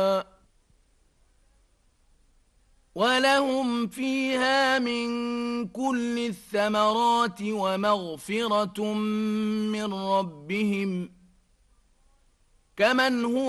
ولهم فيها من كل الثمرات ومغفرة من ربهم كمن هو